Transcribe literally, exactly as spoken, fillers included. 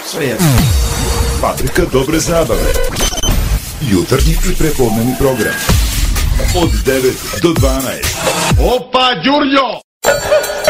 Sve jasno. Fabrika dobre zabave. Jutarnji i prepodnevni program. Od devet do dvanaest. Opa, Đurđo!